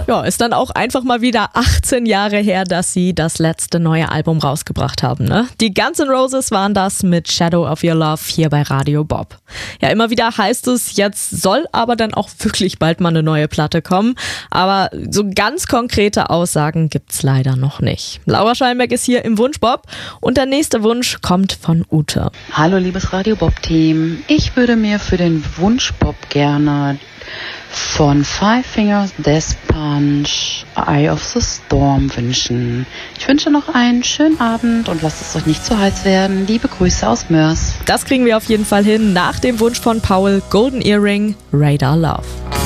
Ja, ist dann auch einfach mal wieder 18 Jahre her, dass sie das letzte neue Album rausgebracht haben, ne? Die Guns N' Roses waren das mit Shadow of Your Love hier bei Radio Bob. Ja, immer wieder heißt es, jetzt soll aber dann auch wirklich bald mal eine neue Platte kommen. Aber so ganz konkrete Aussagen gibt's leider noch nicht. Laura Schallenberg ist hier im Wunsch Bob und der nächste Wunsch kommt von Ute. Hallo liebes Radio Bob Team, ich würde mir für den Wunsch Bob gerne von Five Fingers Death Punch Eye of the Storm wünschen. Ich wünsche noch einen schönen Abend und lasst es euch nicht zu heiß werden. Liebe Grüße aus Mörs. Das kriegen wir auf jeden Fall hin nach dem Wunsch von Paul, Golden Earring, Radar Love.